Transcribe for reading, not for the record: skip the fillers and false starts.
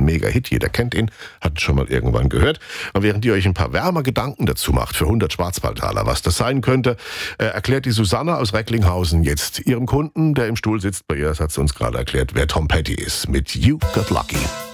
Mega-Hit, jeder kennt ihn, hat schon mal irgendwann gehört. Und während ihr euch ein paar wärmer Gedanken dazu macht, für 100 Schwarzwaldtaler, was das sein könnte, erklärt die Susanne aus Recklinghausen jetzt ihrem Kunden, der im Stuhl sitzt bei ihr, das hat sie uns gerade erklärt, wer Tom Petty ist, mit You Got Lucky.